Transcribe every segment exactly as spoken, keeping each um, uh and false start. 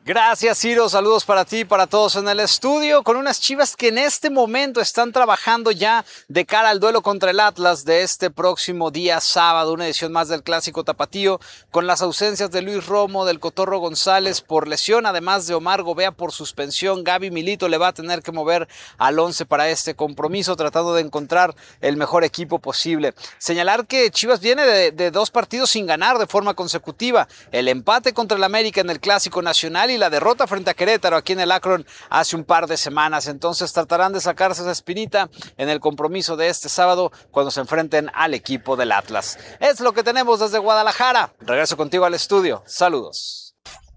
Gracias, Ciro. Saludos para ti y para todos en el estudio, con unas Chivas que en este momento están trabajando ya de cara al duelo contra el Atlas de este próximo día sábado, una edición más del Clásico Tapatío, con las ausencias de Luis Romo, del Cotorro González por lesión, además de Omar Gobea por suspensión. Gaby Milito le va a tener que mover al once para este compromiso, tratando de encontrar el mejor equipo posible. Señalar que Chivas viene de, de dos partidos sin ganar de forma consecutiva, el empate contra el América en el Clásico Nacional y la derrota frente a Querétaro aquí en el Akron hace un par de semanas. Entonces tratarán de sacarse esa espinita en el compromiso de este sábado cuando se enfrenten al equipo del Atlas. Es lo que tenemos desde Guadalajara. Regreso contigo al estudio. Saludos.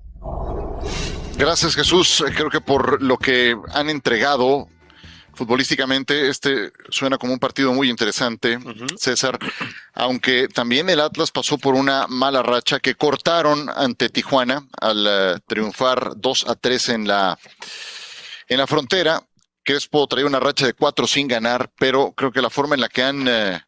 Gracias, Jesús. Creo que por lo que han entregado futbolísticamente, este suena como un partido muy interesante, uh-huh. César, aunque también el Atlas pasó por una mala racha que cortaron ante Tijuana al uh, triunfar dos a tres en la, en la frontera. Crespo traía una racha de cuatro sin ganar, pero creo que la forma en la que han uh,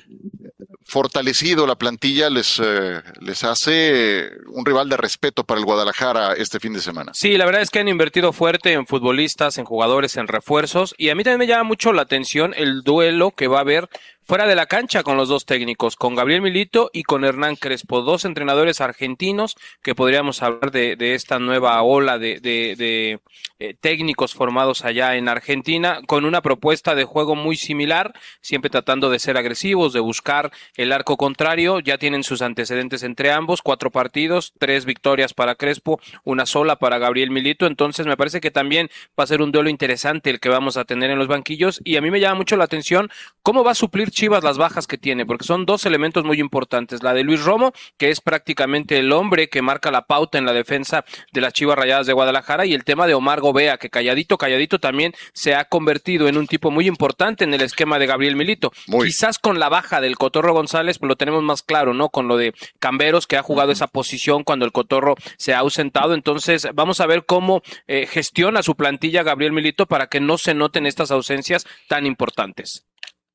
fortalecido la plantilla les, eh, les hace un rival de respeto para el Guadalajara este fin de semana. Sí, la verdad es que han invertido fuerte en futbolistas, en jugadores, en refuerzos, y a mí también me llama mucho la atención el duelo que va a haber fuera de la cancha con los dos técnicos, con Gabriel Milito y con Hernán Crespo, dos entrenadores argentinos que podríamos hablar de, de esta nueva ola de, de, de eh, técnicos formados allá en Argentina, con una propuesta de juego muy similar, siempre tratando de ser agresivos, de buscar el arco contrario. Ya tienen sus antecedentes entre ambos, cuatro partidos, tres victorias para Crespo, una sola para Gabriel Milito. Entonces me parece que también va a ser un duelo interesante el que vamos a tener en los banquillos, y a mí me llama mucho la atención cómo va a suplir Chivas las bajas que tiene, porque son dos elementos muy importantes. La de Luis Romo, que es prácticamente el hombre que marca la pauta en la defensa de las Chivas Rayadas de Guadalajara, y el tema de Omar Gobea, que calladito, calladito también se ha convertido en un tipo muy importante en el esquema de Gabriel Milito. Muy. Quizás con la baja del Cotorro González, pues lo tenemos más claro, ¿no? Con lo de Camberos, que ha jugado uh-huh. esa posición cuando el Cotorro se ha ausentado. Entonces, vamos a ver cómo eh, gestiona su plantilla Gabriel Milito para que no se noten estas ausencias tan importantes.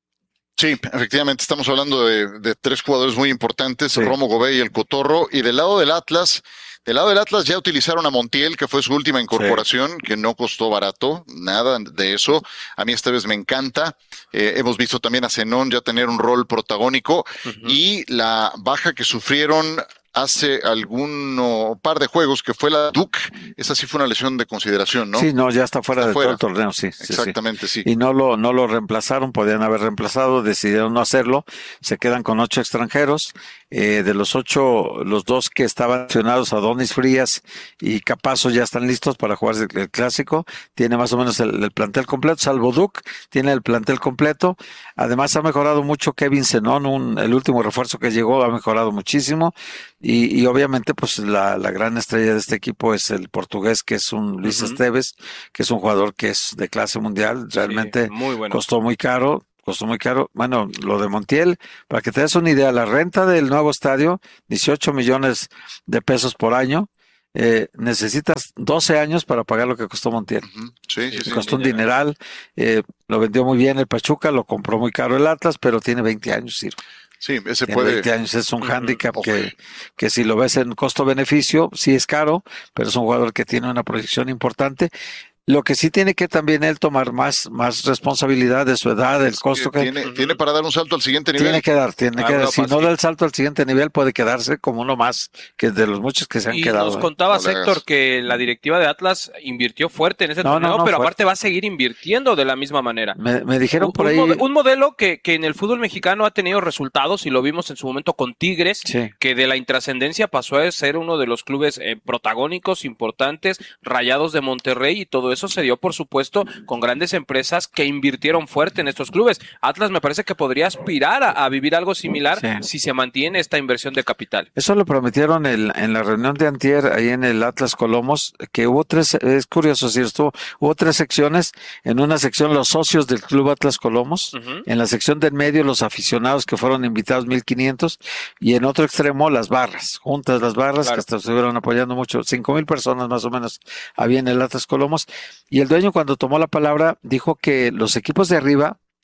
Sí, efectivamente, estamos hablando de, de tres jugadores muy importantes, sí. Romo, Gobea y el Cotorro. Y del lado del Atlas, del lado del Atlas ya utilizaron a Montiel, que fue su última incorporación, sí. que no costó barato, nada de eso. A mí esta vez me encanta. Eh, hemos visto también a Zenón ya tener un rol protagónico. Uh-huh. Y la baja que sufrieron hace algún oh, par de juegos, que fue la Duc, esa sí fue una lesión de consideración, ¿no? Sí, no, ya está fuera está de fuera. todo el torneo, sí. Exactamente, sí. sí. Y no lo, no lo reemplazaron, podían haber reemplazado, decidieron no hacerlo, se quedan con ocho extranjeros, eh, de los ocho, los dos que estaban lesionados, Adonis Frías y Capazo, ya están listos para jugar el, el clásico, tiene más o menos el, el plantel completo, salvo Duc, tiene el plantel completo, además ha mejorado mucho Kevin Zenón, un, el último refuerzo que llegó ha mejorado muchísimo. Y, y obviamente pues la, la gran estrella de este equipo es el portugués, que es un Luis uh-huh. Esteves, que es un jugador que es de clase mundial, realmente sí, muy bueno. costó muy caro, costó muy caro. Bueno, lo de Montiel, para que te des una idea, la renta del nuevo estadio, dieciocho millones de pesos por año, eh, necesitas doce años para pagar lo que costó Montiel. Uh-huh. Sí, sí, sí. Costó sí, un dineral, eh, lo vendió muy bien el Pachuca, lo compró muy caro el Atlas, pero tiene veinte años, Ciro. Sí, ese Tiene puede. veinte años, es un uh-huh. hándicap que, que si lo ves en costo-beneficio, sí es caro, pero es un jugador que tiene una proyección importante. Lo que sí tiene que también él tomar más, más responsabilidad de su edad, del costo que, tiene, que tiene para dar un salto al siguiente nivel. Tiene que dar, tiene ah, que dar. Si no da el salto al siguiente nivel, puede quedarse como uno más que de los muchos que se han y quedado. Nos contabas, no Héctor, que la directiva de Atlas invirtió fuerte en ese no, torneo, no, no, pero fuerte. Aparte va a seguir invirtiendo de la misma manera. Me, me dijeron un, por ahí. Un, un modelo que, que en el fútbol mexicano ha tenido resultados, y lo vimos en su momento con Tigres, sí. que de la intrascendencia pasó a ser uno de los clubes eh, protagónicos, importantes, Rayados de Monterrey, y todo eso se dio por su puesto con grandes empresas que invirtieron fuerte en estos clubes. Atlas me parece que podría aspirar a, a vivir algo similar sí. si se mantiene esta inversión de capital. Eso lo prometieron el, en la reunión de antier ahí en el Atlas Colomos, que hubo tres, es curioso, si estuvo, hubo tres secciones. En una sección los socios del Club Atlas Colomos, uh-huh. en la sección del medio los aficionados que fueron invitados mil quinientos, y en otro extremo las barras, juntas las barras claro. que hasta estuvieron apoyando mucho, cinco mil personas más o menos había en el Atlas Colomos, y el dueño cuando tomó la palabra dijo que los equipos de arriba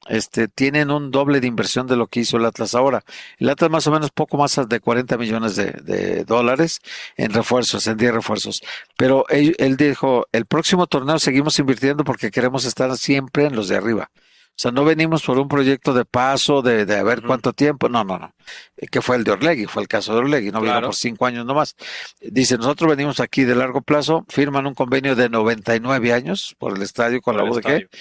este, tienen un doble de inversión de lo que hizo el Atlas ahora. El Atlas más o menos poco más de cuarenta millones de, de dólares en refuerzos, en diez refuerzos. Pero él, él dijo, el próximo torneo seguimos invirtiendo porque queremos estar siempre en los de arriba. O sea, no venimos por un proyecto de paso, de, de a ver cuánto tiempo. No, no, no. Que fue el de Orlegui, fue el caso de Orlegui. No Claro. vino por cinco años nomás. Dice, nosotros venimos aquí de largo plazo, firman un convenio de noventa y nueve años por el estadio con Por la el U D G. estadio.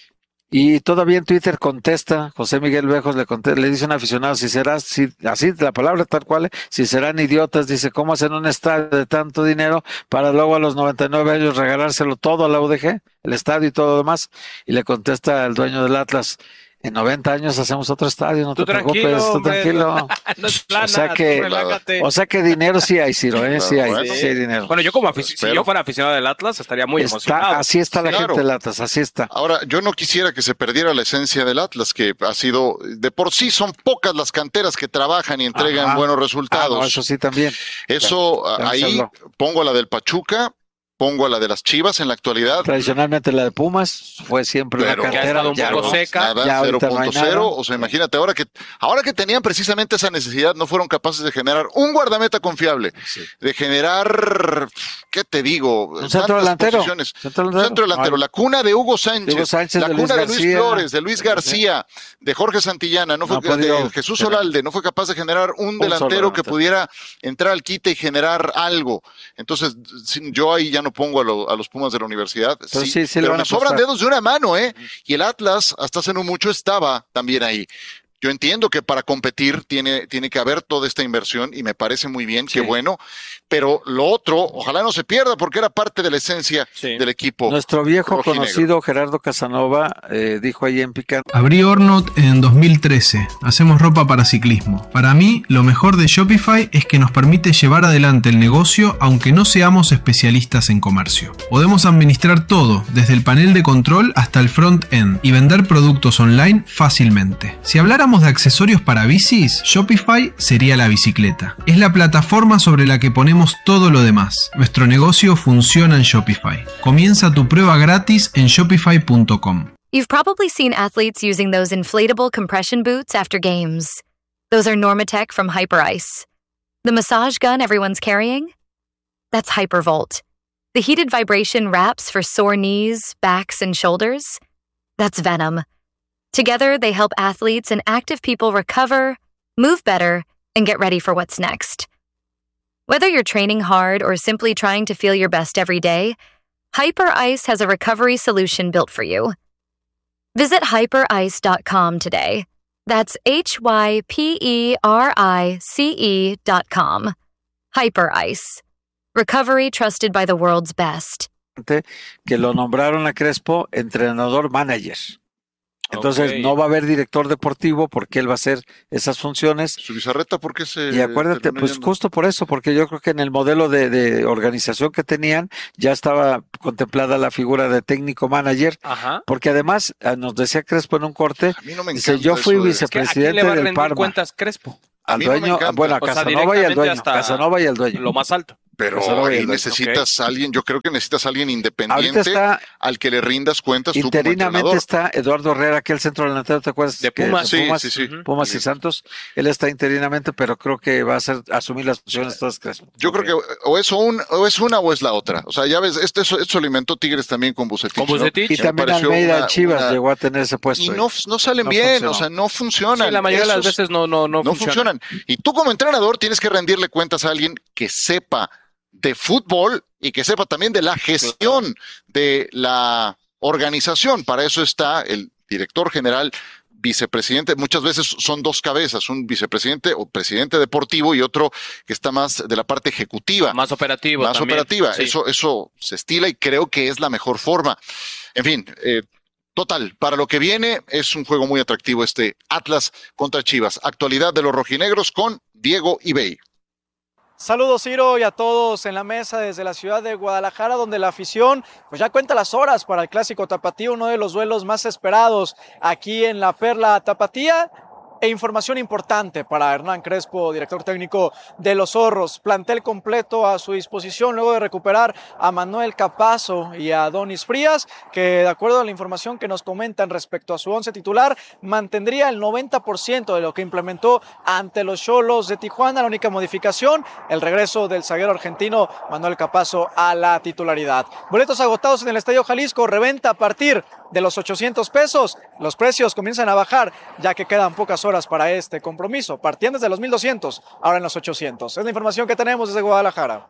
Y todavía en Twitter contesta, José Miguel Bejos le contesta, le dice a un aficionado, si serás, si, así la palabra tal cual, si serán idiotas, dice, ¿cómo hacen un estadio de tanto dinero para luego a los noventa y nueve años regalárselo todo a la U D G, el estadio y todo lo demás? Y le contesta el dueño del Atlas, en noventa años hacemos otro estadio, no Tú te preocupes, tú hombre. tranquilo. No es plana, O sea tú que- relájate. O sea que dinero sí hay, Ciro, ¿eh? Sí hay, Bueno. sí hay dinero. Bueno, yo como afic- si Espero. yo fuera aficionado del Atlas estaría muy Está- emocionado. así está la Claro. gente del Atlas, así está. Ahora, yo no quisiera que se perdiera la esencia del Atlas, que ha sido, de por sí son pocas las canteras que trabajan y entregan Ajá. buenos Ah, resultados. no, eso sí también. Eso, Ya, ya se ahí habló. pongo a la del Pachuca, pongo a la de las Chivas en la actualidad. Tradicionalmente la de Pumas fue siempre Pero- una Que ha cantera. estado un ya poco no. seca. Nada, Ya ahorita no hay cero punto cero. nada. O sea, imagínate, ahora que, ahora que tenían precisamente esa necesidad, no fueron capaces de generar un guardameta confiable, Sí. de generar, ¿qué te digo? Un centro Tantas delantero. posiciones. Centro Un delantero. centro delantero, Ah, la cuna de Hugo Sánchez, Hugo Sánchez, la de cuna Luis de Luis García. Flores, de Luis García, de Jorge Santillana, no fue No ha podido de Jesús generar. Olalde, no fue capaz de generar un, Un delantero solo que delantero. pudiera entrar al quite y generar algo. Entonces, sí, yo ahí ya no pongo a, lo- a los Pumas de la universidad. Pero Sí, sí, sí le pero van a me sobran apostar. dedos de una mano, ¿eh? Y el Atlas, hasta hace no mucho, estaba también ahí. Yo entiendo que para competir tiene, tiene que haber toda esta inversión y me parece muy bien, qué Sí. bueno, pero lo otro, ojalá no se pierda porque era parte de la esencia Sí. del equipo. Nuestro viejo rojinegro. conocido Gerardo Casanova eh, dijo ahí en Picante. Abrí Ornot en dos mil trece. Hacemos ropa para ciclismo. Para mí, lo mejor de Shopify es que nos permite llevar adelante el negocio aunque no seamos especialistas en comercio. Podemos administrar todo, desde el panel de control hasta el front-end, y vender productos online fácilmente. Si habláramos de accesorios para bicis, Shopify sería la bicicleta. Es la plataforma sobre la que ponemos todo lo demás. Nuestro negocio funciona en Shopify. Comienza tu prueba gratis en shopify punto com. You've probably seen athletes using those inflatable compression boots after games. Those are Normatec from Hyperice. The massage gun everyone's carrying? That's Hypervolt. The heated vibration wraps for sore knees, backs, and shoulders? That's Venom. Together, they help athletes and active people recover, move better, and get ready for what's next. Whether you're training hard or simply trying to feel your best every day, Hyperice has a recovery solution built for you. Visit hyperice dot com today. That's H Y P E R I C E dot com. Hyperice. Recovery trusted by the world's best. que lo nombraron a Crespo entrenador manager. Entonces Ok. no va a haber director deportivo porque él va a hacer esas funciones. Su bizarreta, ¿por qué se...? Y acuérdate, terminó pues yendo? justo por eso, porque yo creo que en el modelo de, de organización que tenían ya estaba contemplada la figura de técnico manager, Ajá. porque además eh, nos decía Crespo en un corte, A mí no me dice, encanta yo fui eso de- Es que, ¿a quién vicepresidente le va a del rendir Parma, cuentas Crespo? A al mí no me dueño, encanta. bueno, a O sea, Casanova y al directamente dueño, hasta Casanova y al dueño. Lo más alto. Pero Casanova y el ahí dueño, necesitas a alguien, yo creo que necesitas a alguien Ahorita independiente está, al que le rindas cuentas tú como interinamente entrenador. está Eduardo Herrera, aquel centro delantero, ¿te acuerdas? De Que- Pumas. Sí, Pumas, sí, sí. Ujú. Pumas y Santos, él está interinamente, pero creo que va a ser asumir las funciones todas Crespo. Yo creo que o es, un, o es una o es la otra. O sea, ya ves, esto, esto, esto lo inventó Tigres también con Bucetich. Con ¿no? Bucetich. Y Me también pareció Almeida una- Chivas una- llegó a tener ese puesto. Y ahí. no, no salen No bien, funcionó. o sea, no funcionan. Sí, la mayoría de las Esos veces no, no, no, no funciona. funcionan. Y tú como entrenador tienes que rendirle cuentas a alguien que sepa de fútbol y que sepa también de la gestión de la organización. Para eso está el director general, vicepresidente. Muchas veces son dos cabezas, un vicepresidente o presidente deportivo y otro que está más de la parte ejecutiva. Más operativo. Más también. operativa. Sí. Eso, eso se estila y creo que es la mejor forma. En fin, eh, total, para lo que viene es un juego muy atractivo este Atlas contra Chivas. Actualidad de los rojinegros con Diego Ibey. Saludos Ciro y a todos en la mesa desde la ciudad de Guadalajara, donde la afición pues ya cuenta las horas para el clásico tapatío, uno de los duelos más esperados aquí en la Perla Tapatía. E información importante para Hernán Crespo, director técnico de los Zorros. Plantel completo a su disposición luego de recuperar a Manuel Capazo y a Donis Frías, que de acuerdo a la información que nos comentan respecto a su once titular, mantendría el noventa por ciento de lo que implementó ante los Xolos de Tijuana. La única modificación, el regreso del zaguero argentino Manuel Capazo a la titularidad. Boletos agotados en el Estadio Jalisco, reventa a partir de los ochocientos pesos. Los precios comienzan a bajar ya que quedan pocas horas para este compromiso. Partían desde los mil doscientos, ahora en los ochocientos. Es la información que tenemos desde Guadalajara.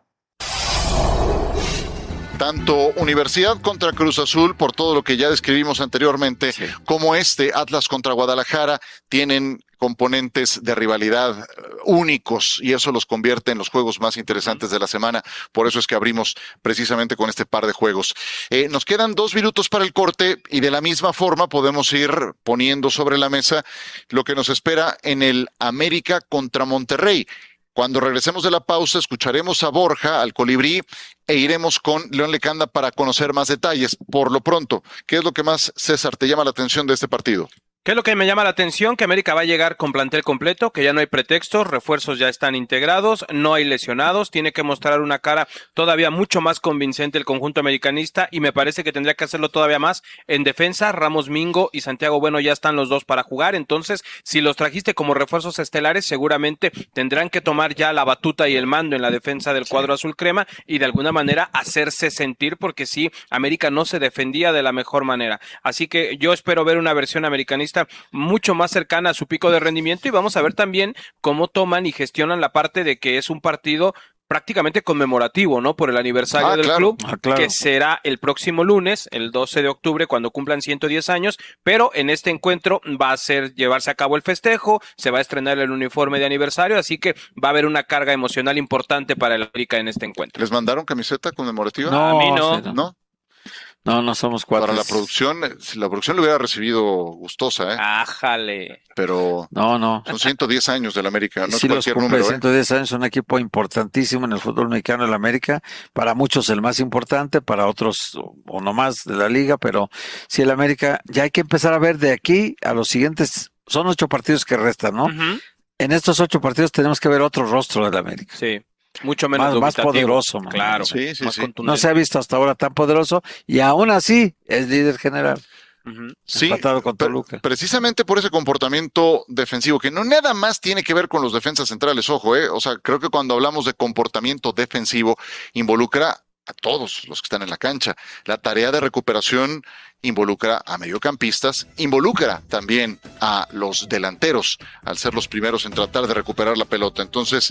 Tanto Universidad contra Cruz Azul, por todo lo que ya describimos anteriormente, sí, como este Atlas contra Guadalajara, tienen componentes de rivalidad únicos y eso los convierte en los juegos más interesantes de la semana. Por eso es que abrimos precisamente con este par de juegos. Eh, nos quedan dos minutos para el corte y de la misma forma podemos ir poniendo sobre la mesa lo que nos espera en el América contra Monterrey. Cuando regresemos de la pausa, escucharemos a Borja, al Colibrí, e iremos con León Lecanda para conocer más detalles. Por lo pronto, ¿qué es lo que más, César, te llama la atención de este partido? ¿Qué es lo que me llama la atención? Que América va a llegar con plantel completo, que ya no hay pretextos, refuerzos ya están integrados, no hay lesionados, tiene que mostrar una cara todavía mucho más convincente el conjunto americanista y me parece que tendría que hacerlo todavía más en defensa. Ramos Mingo y Santiago Bueno ya están los dos para jugar, entonces si los trajiste como refuerzos estelares seguramente tendrán que tomar ya la batuta y el mando en la defensa del cuadro azul crema y de alguna manera hacerse sentir, porque sí, América no se defendía de la mejor manera, así que yo espero ver una versión americanista mucho más cercana a su pico de rendimiento y vamos a ver también cómo toman y gestionan la parte de que es un partido prácticamente conmemorativo, ¿no? Por el aniversario ah, del claro, club, ah, claro. que será el próximo lunes, el doce de octubre, cuando cumplan ciento diez años, pero en este encuentro va a ser llevarse a cabo el festejo, se va a estrenar el uniforme de aniversario, así que va a haber una carga emocional importante para el América en este encuentro. ¿Les mandaron camiseta conmemorativa? No, a mí no. Sí, ¿No? No, no somos cuatro. Para la producción, si la producción lo hubiera recibido gustosa, ¿eh? Ájale. Pero no, no. son ciento diez años del América, no sí, es cualquier los número, ¿eh? ciento diez años, un equipo importantísimo en el fútbol mexicano del América, para muchos el más importante, para otros o no más de la liga, pero sí el América, ya hay que empezar a ver de aquí a los siguientes, son ocho partidos que restan, ¿no? Uh-huh. En estos ocho partidos tenemos que ver otro rostro del América. Sí. Mucho menos más, más poderoso, man. Claro, sí, sí, más sí. contundente. No se ha visto hasta ahora tan poderoso y aún así es líder general. Uh-huh. Sí, empatado con pre- Toluca. precisamente por ese comportamiento defensivo, que no nada más tiene que ver con los defensas centrales, ojo, eh, o sea, creo que cuando hablamos de comportamiento defensivo, involucra a todos los que están en la cancha. La tarea de recuperación involucra a mediocampistas, involucra también a los delanteros, al ser los primeros en tratar de recuperar la pelota. Entonces,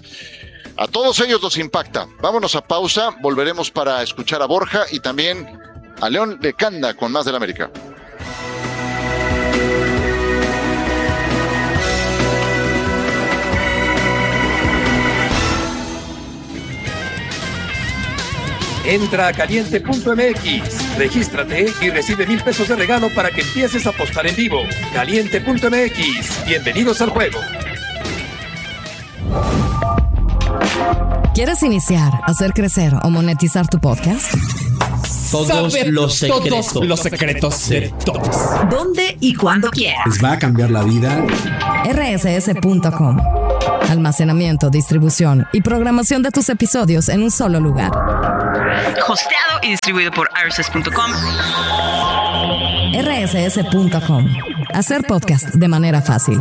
a todos ellos los impacta. Vámonos a pausa, volveremos para escuchar a Borja y también a León Lecanda con más del América. Entra a caliente punto m x, regístrate y recibe mil pesos de regalo para que empieces a apostar en vivo. caliente punto m x, bienvenidos al juego. ¿Quieres iniciar, hacer crecer o monetizar tu podcast? Todos Saber los secretos. Todos los secretos de todos. ¿Dónde y cuándo quieras? Les va a cambiar la vida. R S S punto com. Almacenamiento, distribución y programación de tus episodios en un solo lugar. Hosteado y distribuido por R S S punto com. R S S punto com. Hacer podcast de manera fácil.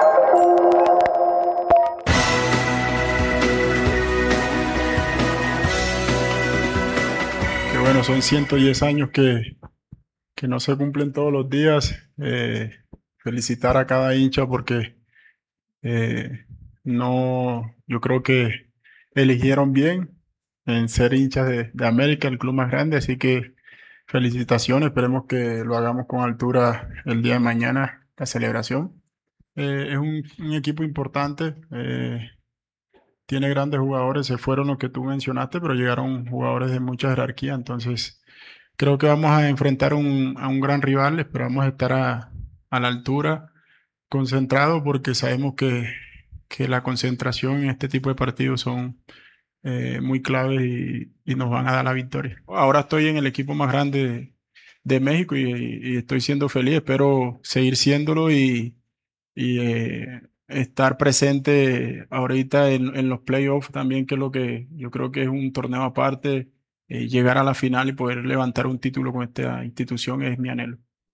Que bueno, son ciento diez años que, que no se cumplen todos los días. Eh, felicitar a cada hincha porque eh, no, yo creo que eligieron bien en ser hinchas de, de América, el club más grande, así que felicitaciones, esperemos que lo hagamos con altura el día de mañana, la celebración. Eh, es un, un equipo importante, eh, tiene grandes jugadores, se fueron los que tú mencionaste, pero llegaron jugadores de mucha jerarquía, entonces creo que vamos a enfrentar un, a un gran rival, esperamos estar a, a la altura, concentrados, porque sabemos que, que la concentración en este tipo de partidos son Eh, muy claves y, y nos van a dar la victoria. Ahora estoy en el equipo más grande de, de México y, y estoy siendo feliz, espero seguir siéndolo y, y eh, estar presente ahorita en, en los playoffs también, que es lo que yo creo que es un torneo aparte, eh, llegar a la final y poder levantar un título con esta institución es mi anhelo.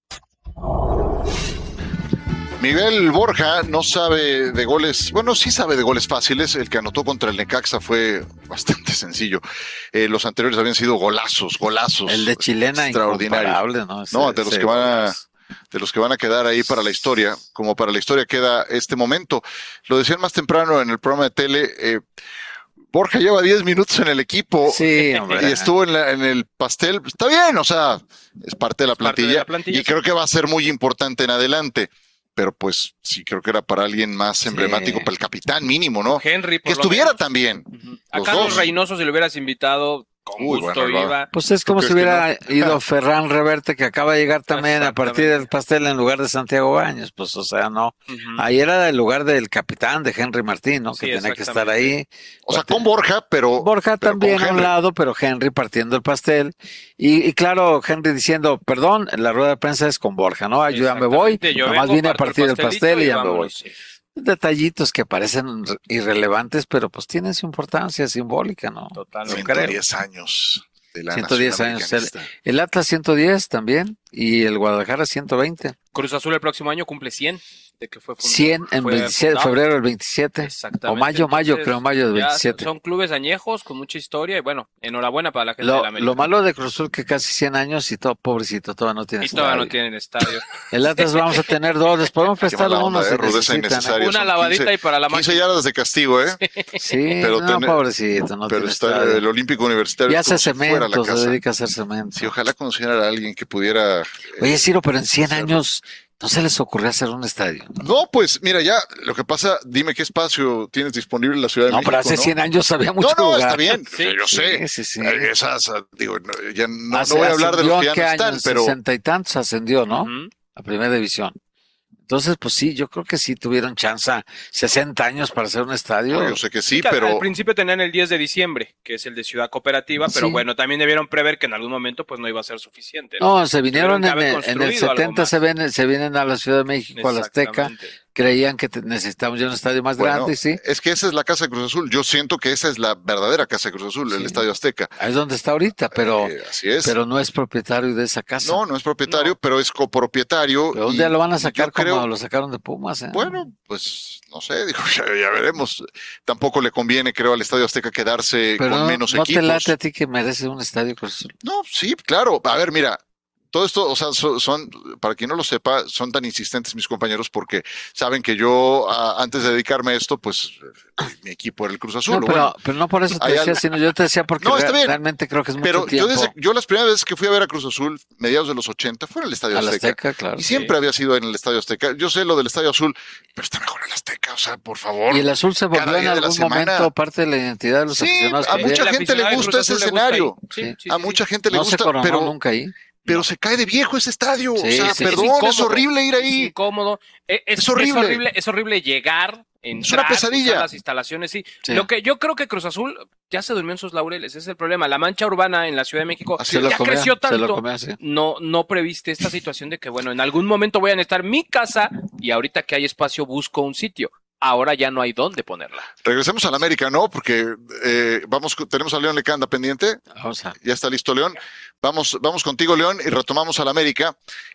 Miguel Borja no sabe de goles, bueno, sí sabe de goles fáciles. El que anotó contra el Necaxa fue bastante sencillo. Eh, los anteriores habían sido golazos, golazos. El de Chilena, extraordinarios. ¿no? Ese, no, de los ese que van a, golazo. de los que van a quedar ahí para la historia, como para la historia queda este momento. Lo decían más temprano en el programa de tele. Eh, Borja lleva diez minutos en el equipo sí, hombre. y estuvo en, la, en el pastel. Está bien, o sea, es parte de la, es parte plantilla, de la plantilla y creo que va a ser muy importante en adelante. Pero pues sí, creo que era para alguien más emblemático, sí. Para el capitán mínimo, ¿no? Henry, que estuviera menos. También. Uh-huh. A Carlos dos. Reynoso, si lo hubieras invitado, con Uy, gusto bueno, iba. Pues es como si hubiera no? ido Ferran Reverte, que acaba de llegar también a partir del pastel en lugar de Santiago Baños. Pues, o sea, no. Uh-huh. Ahí era el lugar del capitán de Henry Martín, ¿no? Que sí, tenía que estar ahí. O sea, con Borja, pero. Borja pero también a un lado, pero Henry partiendo el pastel. Y, y claro, Henry diciendo, perdón, la rueda de prensa es con Borja, ¿no? Yo ya me voy. Nomás vine a partir del pastel y ya me voy. Sí. Detallitos que parecen irrelevantes, pero pues tienen su importancia simbólica, ¿no? Totalmente. ciento diez años de la ciento diez años. El, el Atlas ciento diez también y el Guadalajara ciento veinte. Cruz Azul el próximo año cumple cien de que fue fundado. cien en fue veintisiete, fundado. Febrero del veintisiete. Exactamente. O mayo, mayo, Entonces, creo, mayo del veintisiete. Son clubes añejos con mucha historia y bueno, enhorabuena para la gente lo, de la América. Lo malo de Cruz Azul que casi cien años y todo, pobrecito, todavía no tiene y estadio. todavía no tienen estadio. El Atlas vamos a tener dos, les podemos prestar uno. Eh, ¿eh? Una lavadita quince, y para la máquina. quince yardas de castigo, ¿eh? Sí, pero no, ten, pobrecito, no pero tiene está estadio. El Olímpico Universitario. Ya hace cemento, se dedica a hacer cemento. Sí, ojalá conociera a alguien que pudiera. Oye, Ciro, pero en cien años ¿no se les ocurrió hacer un estadio? No, pues mira, ya lo que pasa, dime qué espacio tienes disponible en la Ciudad de no, México. No, pero hace cien años había mucho No, no, lugar. está bien, sí, yo sí, sé. Sí, sí. Esas, digo, no, ya no, hace, no voy a hablar de los que ya no años, están, pero... sesenta y tantos ascendió, ¿no? Uh-huh. A primera división. Entonces, pues sí, yo creo que sí tuvieron chance sesenta años para hacer un estadio. No, yo sé que sí, que pero... Al principio tenían el diez de diciembre, que es el de Ciudad Cooperativa, pero sí. Bueno, también debieron prever que en algún momento pues no iba a ser suficiente. No, no se vinieron en, en el setenta, se, ven, se vienen a la Ciudad de México, a la Azteca. Creían que necesitamos ya un estadio más bueno, grande, sí. Es que esa es la Casa de Cruz Azul. Yo siento que esa es la verdadera Casa de Cruz Azul, sí. El Estadio Azteca. Es donde está ahorita, pero, eh, así es. pero no es propietario de esa casa. No, no es propietario, no. Pero es copropietario. Pero un día lo van a sacar como creo, lo sacaron de Pumas. ¿eh? Bueno, pues no sé, digo, ya, ya veremos. Tampoco le conviene, creo, al Estadio Azteca quedarse pero con no, menos ¿no equipos. ¿No te late a ti que merece un Estadio Cruz Azul? No, sí, claro. A ver, mira. Todo esto, o sea, son, son, para quien no lo sepa, son tan insistentes mis compañeros porque saben que yo, a, antes de dedicarme a esto, pues mi equipo era el Cruz Azul. No, pero, bueno, pero no por eso te decía, al... sino yo te decía porque no, está bien. realmente creo que es mucho pero tiempo. Pero yo, yo las primeras veces que fui a ver a Cruz Azul, mediados de los ochenta, fue en el Estadio Azteca. Azteca claro, y siempre sí. había sido en el Estadio Azteca. Yo sé lo del Estadio Azul, pero está mejor el Azteca, o sea, por favor. Y el azul se volvió en algún momento parte de la identidad de los sí, aficionados. A también. mucha gente le gusta ese escenario. Sí, sí, sí, a mucha gente le no gusta, se coronó pero nunca ahí. Pero no. Se cae de viejo ese estadio. Sí, o sea, sí, perdón, es, es horrible ir ahí. Es incómodo. Es, es, es, horrible. es horrible. Es horrible llegar, entrar, es una pesadilla. Las instalaciones, sí. sí. Lo que yo creo que Cruz Azul ya se durmió en sus laureles. Ese es el problema. La mancha urbana en la Ciudad de México Así ya comía, creció tanto. Se lo comía, sí. No, no previste esta situación de que, bueno, en algún momento voy a necesitar mi casa y ahorita que hay espacio busco un sitio. Ahora ya no hay dónde ponerla. Regresemos a la América, ¿no? Porque eh, vamos, tenemos a León Lecanda pendiente. Vamos a... Ya está listo, León. Vamos, vamos contigo, León, y retomamos a la América,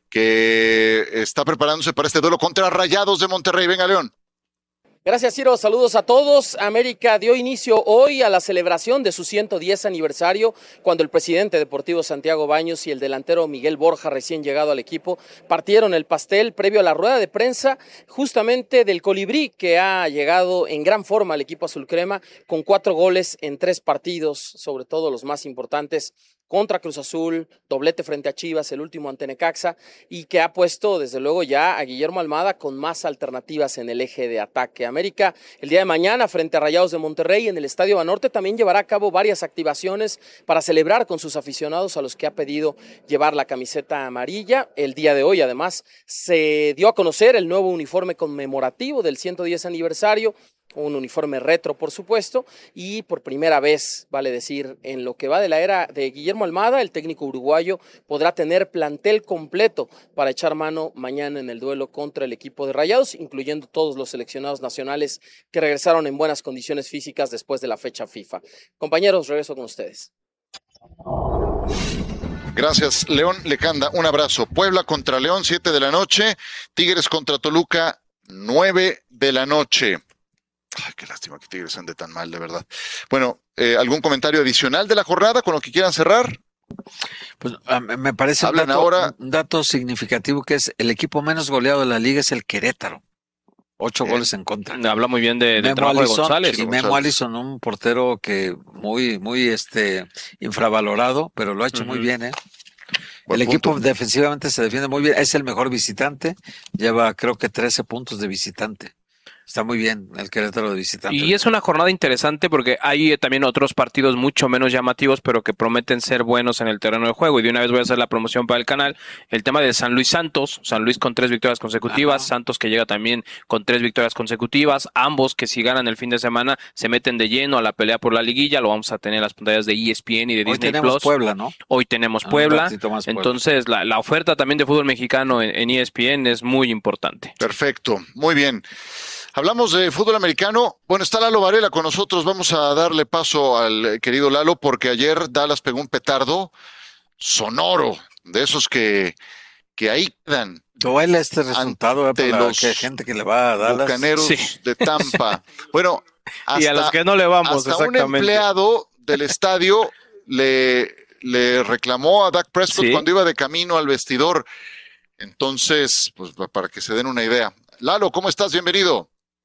que está preparándose para este duelo contra Rayados de Monterrey. Venga, León. Gracias, Ciro. Saludos a todos. América dio inicio hoy a la celebración de su ciento diez aniversario, cuando el presidente deportivo Santiago Baños y el delantero Miguel Borja, recién llegado al equipo, partieron el pastel previo a la rueda de prensa justamente del Colibrí, que ha llegado en gran forma al equipo azul crema, con cuatro goles en tres partidos, sobre todo los más importantes, contra Cruz Azul, doblete frente a Chivas, el último ante Necaxa, y que ha puesto desde luego ya a Guillermo Almada con más alternativas en el eje de ataque. América el día de mañana frente a Rayados de Monterrey en el Estadio Banorte también llevará a cabo varias activaciones para celebrar con sus aficionados a los que ha pedido llevar la camiseta amarilla. El día de hoy además se dio a conocer el nuevo uniforme conmemorativo del ciento diez aniversario, un uniforme retro, por supuesto, y por primera vez, vale decir, en lo que va de la era de Guillermo Almada, el técnico uruguayo podrá tener plantel completo para echar mano mañana en el duelo contra el equipo de Rayados, incluyendo todos los seleccionados nacionales que regresaron en buenas condiciones físicas después de la fecha FIFA. Compañeros, regreso con ustedes. Gracias, León Lecanda, un abrazo. Puebla contra León, siete de la noche, Tigres contra Toluca, nueve de la noche. Ay, qué lástima que Tigres ande tan mal, de verdad. Bueno, eh, ¿algún comentario adicional de la jornada con lo que quieran cerrar? Pues me parece un dato, ahora... un dato significativo, que es el equipo menos goleado de la liga es el Querétaro. Ocho eh, goles en contra. Habla muy bien de, de trabajo Allison, de González. Y Memo Allison, un portero que muy, muy este infravalorado, pero lo ha hecho uh-huh. muy bien, ¿eh? Buen el punto. Equipo defensivamente se defiende muy bien. Es el mejor visitante. Lleva creo que trece puntos de visitante. Está muy bien el Querétaro de visitante. Y es una jornada interesante porque hay también otros partidos mucho menos llamativos, pero que prometen ser buenos en el terreno de juego. Y de una vez voy a hacer la promoción para el canal. El tema de San Luis Santos. San Luis con tres victorias consecutivas. Ajá. Santos que llega también con tres victorias consecutivas. Ambos que si ganan el fin de semana se meten de lleno a la pelea por la liguilla. Lo vamos a tener en las pantallas de E S P N y de Disney Hoy tenemos Plus. Puebla, ¿no? Hoy tenemos Puebla. Puebla. Entonces la, la oferta también de fútbol mexicano en, en E S P N es muy importante. Perfecto. Muy bien. Hablamos de fútbol americano. Bueno, está Lalo Varela con nosotros. Vamos a darle paso al querido Lalo porque ayer Dallas pegó un petardo sonoro, de esos que, que ahí quedan. Duele este resultado eh, para los que gente que le va a Dallas. Bucaneros sí. de Tampa. Bueno, hasta, y a los que no le vamos, hasta exactamente. Un empleado del estadio le, le reclamó a Dak Prescott ¿Sí? cuando iba de camino al vestidor. Entonces, pues para que se den una idea. Lalo, ¿cómo estás? Bienvenido.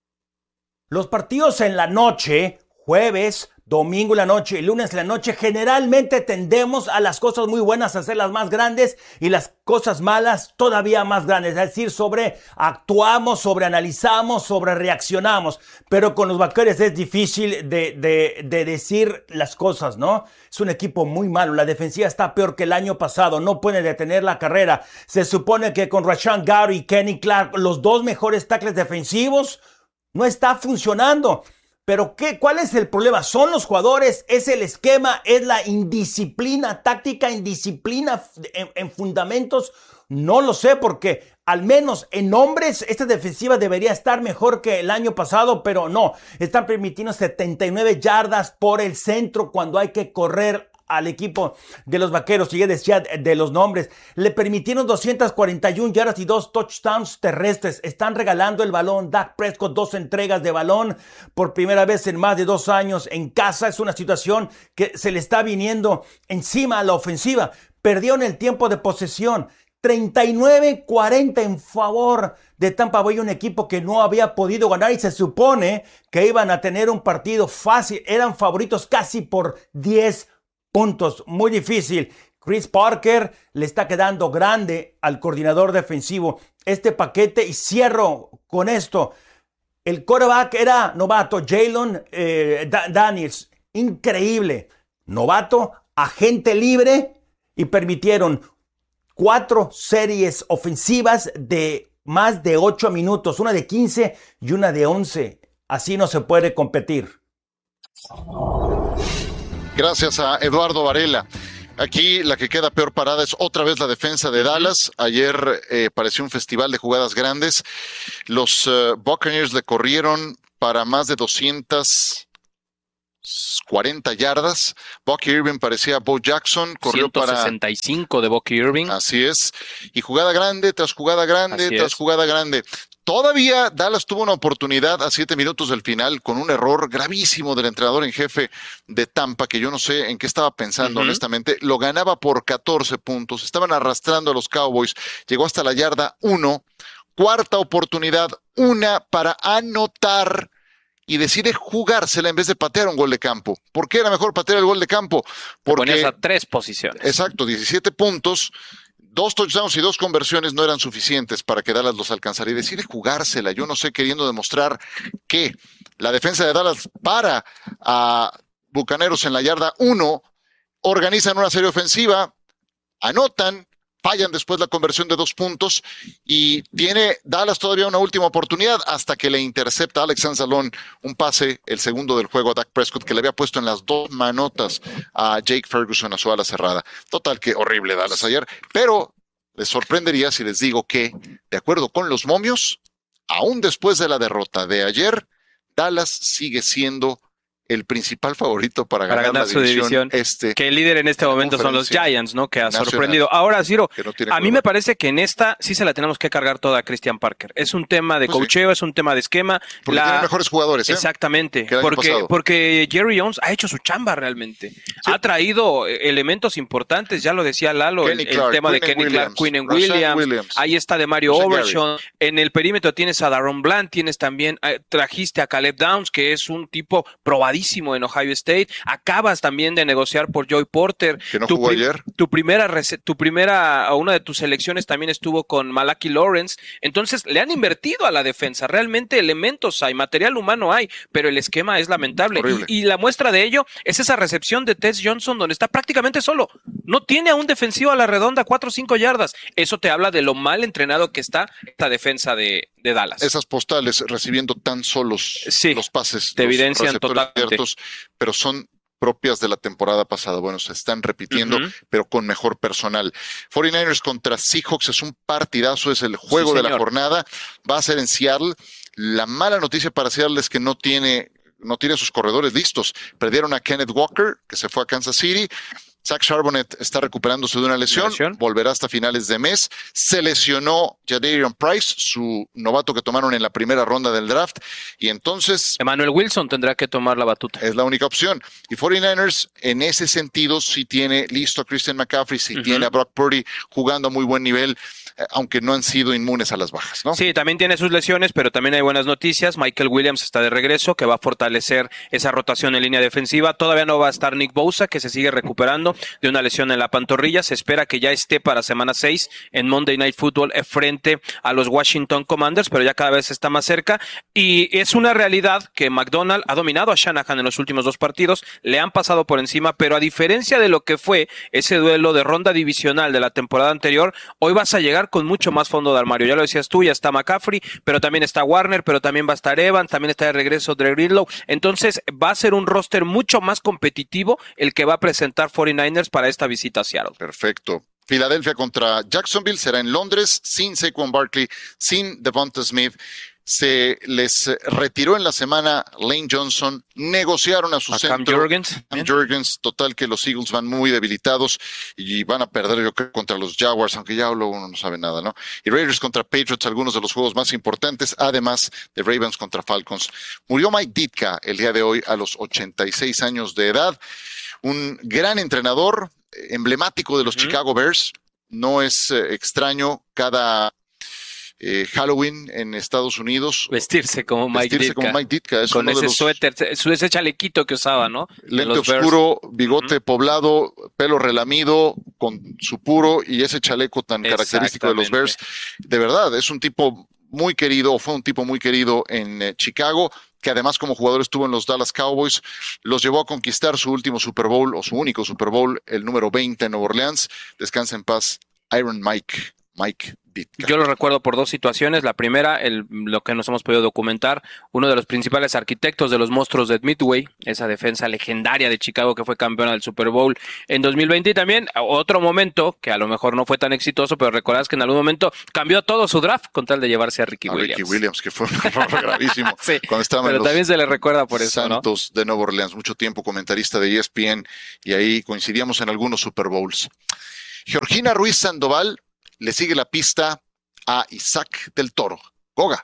Los partidos en la noche, jueves, domingo en la noche y lunes en la noche, generalmente tendemos a las cosas muy buenas a hacerlas más grandes y las cosas malas todavía más grandes. Es decir, sobre actuamos, sobre analizamos, sobre reaccionamos. Pero con los Vaqueros es difícil de, de, de decir las cosas, ¿no? Es un equipo muy malo. La defensiva está peor que el año pasado. No puede detener la carrera. Se supone que con Rashan Gary y Kenny Clark, los dos mejores tackles defensivos, no está funcionando. Pero ¿qué? ¿Cuál es el problema? ¿Son los jugadores? ¿Es el esquema? ¿Es la indisciplina táctica? ¿Indisciplina en, en fundamentos? No lo sé, porque al menos en hombres esta defensiva debería estar mejor que el año pasado, pero no. Están permitiendo setenta y nueve yardas por el centro cuando hay que correr al equipo de los Vaqueros. Y ya decía de los nombres, le permitieron doscientas cuarenta y una yardas y dos touchdowns terrestres. Están regalando el balón. Dak Prescott, dos entregas de balón por primera vez en más de dos años en casa. Es una situación que se le está viniendo encima a la ofensiva. Perdieron el tiempo de posesión, treinta y nueve cuarenta en favor de Tampa Bay, un equipo que no había podido ganar y se supone que iban a tener un partido fácil. Eran favoritos casi por diez puntos, muy difícil. Chris Parker le está quedando grande al coordinador defensivo este paquete. Y cierro con esto. El quarterback era novato, Jalen eh, Daniels. Increíble. Novato, agente libre, y permitieron cuatro series ofensivas de más de ocho minutos. Una de quince y una de once. Así no se puede competir. Gracias a Eduardo Varela. Aquí la que queda peor parada es otra vez la defensa de Dallas. Ayer eh, pareció un festival de jugadas grandes. Los uh, Buccaneers le corrieron para más de doscientas cuarenta yardas. Bucky Irving parecía Bo Jackson. Corrió ciento sesenta y cinco para... de Bucky Irving. Así es. Y jugada grande tras jugada grande Así tras es. jugada grande. Todavía Dallas tuvo una oportunidad a siete minutos del final con un error gravísimo del entrenador en jefe de Tampa, que yo no sé en qué estaba pensando, uh-huh. honestamente. Lo ganaba por catorce puntos. Estaban arrastrando a los Cowboys. Llegó hasta la yarda uno. Cuarta oportunidad, una para anotar, y decide jugársela en vez de patear un gol de campo. ¿Por qué era mejor patear el gol de campo? Porque ponías a tres posiciones. Exacto, diecisiete puntos. Dos touchdowns y dos conversiones no eran suficientes para que Dallas los alcanzara y decide jugársela. Yo no sé, queriendo demostrar que la defensa de Dallas para a Bucaneros en la yarda uno, organizan una serie ofensiva, anotan, fallan después la conversión de dos puntos y tiene Dallas todavía una última oportunidad hasta que le intercepta a Alex Anzalone un pase, el segundo del juego a Dak Prescott, que le había puesto en las dos manotas a Jake Ferguson a su ala cerrada. Total, que horrible Dallas ayer, pero les sorprendería si les digo que, de acuerdo con los momios, aún después de la derrota de ayer, Dallas sigue siendo el principal favorito para, para ganar, ganar la su división, división, este, que el líder en este momento son los Giants, ¿no? Que ha nacional, sorprendido. Ahora, Ciro, no a mí me parece que en esta sí se la tenemos que cargar toda a Christian Parker. Es un tema de pues coacheo, sí. es un tema de esquema. Porque la... tiene mejores jugadores, ¿eh? Exactamente, porque, porque Jerry Jones ha hecho su chamba realmente. Sí. Ha traído elementos importantes, ya lo decía Lalo, el, Clark, el tema Quinn de Kenny Williams, Clark, Quinn Williams, Williams, ahí está de Mario Overshawn, en el perímetro tienes a Daron Bland, tienes también, eh, trajiste a Caleb Downs, que es un tipo probadísimo en Ohio State, acabas también de negociar por Joey Porter, que no tu, jugó ayer. tu primera, tu primera, una de tus selecciones también estuvo con Malachi Lawrence, entonces le han invertido a la defensa, realmente elementos hay, material humano hay, pero el esquema es lamentable, y, y la muestra de ello es esa recepción de Tess Johnson donde está prácticamente solo, no tiene a un defensivo a la redonda cuatro o cinco yardas, eso te habla de lo mal entrenado que está esta defensa de, de Dallas. Esas postales recibiendo tan solos sí, los pases, te los evidencian totalmente. Abiertos, pero son propias de la temporada pasada. Bueno, se están repitiendo, uh-huh. pero con mejor personal. cuarenta y nueve ers contra Seahawks es un partidazo, es el juego sí, de la jornada. Va a ser en Seattle. La mala noticia para Seattle es que no tiene, no tiene sus corredores listos. Perdieron a Kenneth Walker, que se fue a Kansas City. Zach Charbonnet está recuperándose de una lesión, lesión, volverá hasta finales de mes. Se lesionó Jadarian Price, su novato que tomaron en la primera ronda del draft, y entonces... Emmanuel Wilson tendrá que tomar la batuta. Es la única opción. Y cuarenta y nueve ers, en ese sentido, sí tiene listo a Christian McCaffrey, sí uh-huh. tiene a Brock Purdy jugando a muy buen nivel, aunque no han sido inmunes a las bajas, ¿no? Sí, también tiene sus lesiones, pero también hay buenas noticias. Michael Williams está de regreso, que va a fortalecer esa rotación en línea defensiva. Todavía no va a estar Nick Bosa, que se sigue recuperando de una lesión en la pantorrilla. Se espera que ya esté para semana seis en Monday Night Football frente a los Washington Commanders, pero ya cada vez está más cerca. Y es una realidad que McDonald ha dominado a Shanahan en los últimos dos partidos, le han pasado por encima, pero a diferencia de lo que fue ese duelo de ronda divisional de la temporada anterior, hoy vas a llegar con mucho más fondo de armario. Ya lo decías tú, ya está McCaffrey, pero también está Warner, pero también va a estar Evans, también está de regreso Dre Greenlow. Entonces va a ser un roster mucho más competitivo el que va a presentar cuarenta y nueve ers para esta visita a Seattle. Perfecto. Filadelfia contra Jacksonville será en Londres, sin Saquon Barkley, sin Devonta Smith. Se les retiró en la semana Lane Johnson, negociaron a su a centro. Cam Jurgens. Cam Jurgens, total que los Eagles van muy debilitados y van a perder, yo creo, contra los Jaguars, aunque ya luego uno no sabe nada, ¿no? Y Raiders contra Patriots, algunos de los juegos más importantes, además de Ravens contra Falcons. Murió Mike Ditka el día de hoy a los ochenta y seis años de edad. Un gran entrenador, emblemático de los uh-huh. Chicago Bears. No es eh, extraño cada... Eh, Halloween en Estados Unidos. Vestirse como Mike Vestirse Ditka. como Mike Ditka. Es con uno ese de los... suéter, ese chalequito que usaba, ¿no? Lente oscuro, bigote uh-huh. poblado, pelo relamido, con su puro y ese chaleco tan característico de los Bears. De verdad, es un tipo muy querido, o fue un tipo muy querido en eh, Chicago, que además como jugador estuvo en los Dallas Cowboys, los llevó a conquistar su último Super Bowl, o su único Super Bowl, el número veinte en Nueva Orleans. Descansa en paz, Iron Mike, Mike Ditka. Yo lo recuerdo por dos situaciones. La primera, el, lo que nos hemos podido documentar, uno de los principales arquitectos de los monstruos de Midway, esa defensa legendaria de Chicago que fue campeona del Super Bowl en dos mil veinte, y también otro momento que a lo mejor no fue tan exitoso, pero recordás que en algún momento cambió todo su draft con tal de llevarse a Ricky a Williams. Ricky Williams, que fue un error gravísimo. Sí, cuando estaban pero los también se le recuerda por eso, Santos, ¿no? De Nueva Orleans, mucho tiempo comentarista de E S P N, y ahí coincidíamos en algunos Super Bowls. Georgina Ruiz Sandoval le sigue la pista a Isaac del Toro. Goga.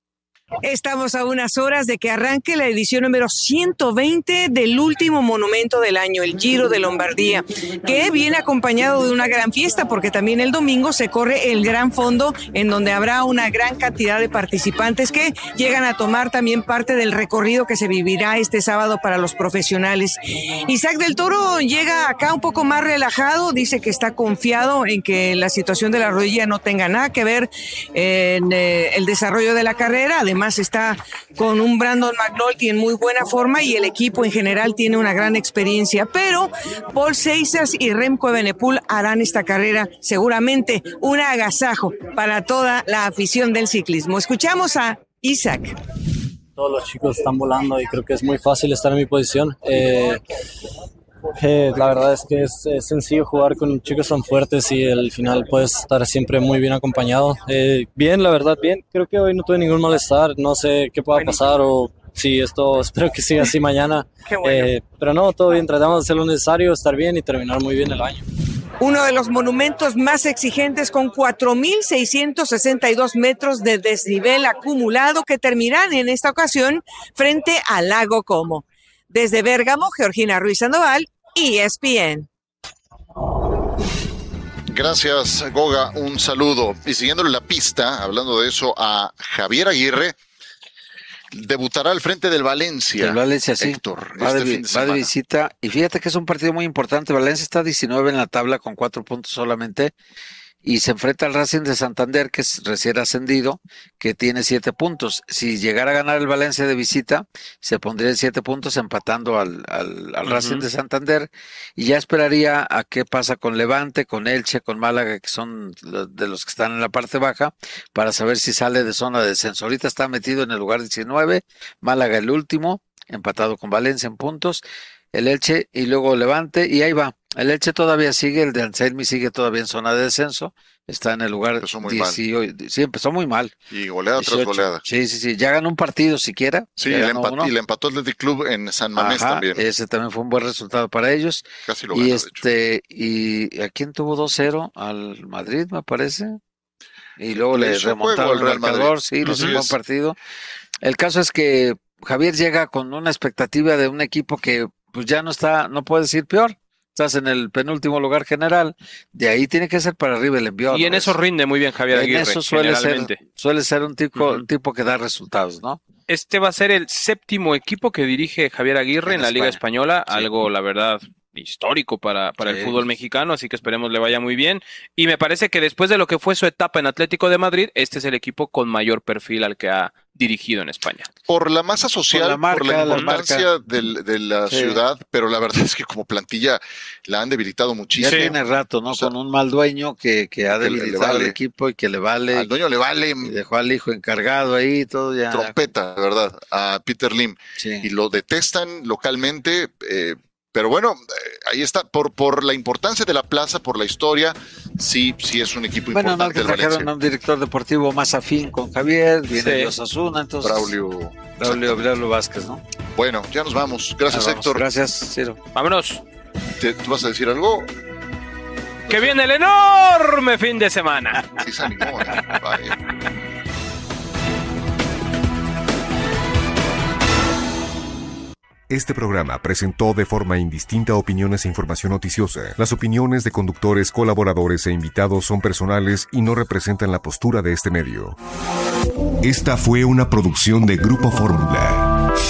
Estamos a unas horas de que arranque la edición número ciento veinte del último monumento del año, el Giro de Lombardía, que viene acompañado de una gran fiesta porque también el domingo se corre el Gran Fondo, en donde habrá una gran cantidad de participantes que llegan a tomar también parte del recorrido que se vivirá este sábado para los profesionales. Isaac del Toro llega acá un poco más relajado, dice que está confiado en que la situación de la rodilla no tenga nada que ver en eh, el desarrollo de la carrera, además además está con un Brandon McNulty en muy buena forma y el equipo en general tiene una gran experiencia, pero Paul Seixas y Remco Evenepoel harán esta carrera seguramente un agasajo para toda la afición del ciclismo. Escuchamos a Isaac. Todos los chicos están volando y creo que es muy fácil estar en mi posición. Eh, eh, la verdad es que es, es sencillo jugar con chicos tan fuertes y al final puedes estar siempre muy bien acompañado. Eh, bien, la verdad, bien. Creo que hoy no tuve ningún malestar. No sé qué pueda pasar o si esto, espero que siga así mañana. Qué bueno. Eh, pero no, todo bien. Tratamos de hacer lo necesario, estar bien y terminar muy bien el año. Uno de los monumentos más exigentes con cuatro mil seiscientos sesenta y dos metros de desnivel acumulado que terminarán en esta ocasión frente al lago Como. Desde Bérgamo, Georgina Ruiz Sandoval, E S P N. Gracias, Goga. Un saludo. Y siguiéndole la pista, hablando de eso, a Javier Aguirre, debutará al frente del Valencia. El Valencia, sí. Héctor, va, este de, fin de va semana. de visita. Y fíjate que es un partido muy importante. Valencia está diecinueve en la tabla con cuatro puntos solamente. Y se enfrenta al Racing de Santander, que es recién ascendido, que tiene siete puntos. Si llegara a ganar el Valencia de visita, se pondría en siete puntos empatando al, al, al uh-huh. Racing de Santander. Y ya esperaría a qué pasa con Levante, con Elche, con Málaga, que son de los que están en la parte baja, para saber si sale de zona de descenso. Ahorita está metido en el lugar diecinueve, Málaga el último, empatado con Valencia en puntos, el Elche y luego Levante, y ahí va. El Elche todavía sigue, el de Anselmi sigue todavía en zona de descenso, está en el lugar dieciocho, sí, empezó muy mal. Y goleada dieciocho. Tras goleada. Sí, sí, sí, ya ganó un partido siquiera. Sí, y le, empat- y le empató el Athletic Club en San Mamés. Ajá, también. Ese también fue un buen resultado para ellos. Casi lo y ganó, este, y ¿a quién tuvo dos cero? Al Madrid, me parece. Y luego le, le remontaron el marcador, sí, no es un buen partido. El caso es que Javier llega con una expectativa de un equipo que pues ya no está, no puedes ir peor. Estás en el penúltimo lugar general, de ahí tiene que ser para arriba el envío. Y en eso rinde muy bien Javier Aguirre. En eso suele ser, suele ser un tipo, uh-huh. un tipo que da resultados, ¿no? Este va a ser el séptimo equipo que dirige Javier Aguirre en, en la Liga Española, sí. Algo, la verdad, histórico para, para sí. el fútbol mexicano, así que esperemos le vaya muy bien. Y me parece que después de lo que fue su etapa en Atlético de Madrid, este es el equipo con mayor perfil al que ha dirigido en España. Por la masa social, por la, marca, por la importancia la de, de la sí. ciudad, pero la verdad es que como plantilla la han debilitado muchísimo. Ya tiene rato, ¿no? O sea, con un mal dueño que, que ha debilitado vale. al equipo y que le vale. Al dueño le vale. Y dejó al hijo encargado ahí, todo ya. Trompeta, de verdad, a Peter Lim. Sí. Y lo detestan localmente, eh, pero bueno, eh, ahí está, por por la importancia de la plaza, por la historia, sí, sí es un equipo bueno, importante. Bueno, no, que trajeron a un director deportivo más afín con Javier, viene de sí. Osasuna, entonces. Braulio. Braulio, Braulio Vázquez, ¿no? Bueno, ya nos vamos. Gracias, vamos. Héctor. Gracias, Ciro. Vámonos. ¿Te, ¿Tú vas a decir algo? Que viene el enorme fin de semana. Sí, se animó, ¿eh? Vaya. Este programa presentó de forma indistinta opiniones e información noticiosa. Las opiniones de conductores, colaboradores e invitados son personales y no representan la postura de este medio. Esta fue una producción de Grupo Fórmula.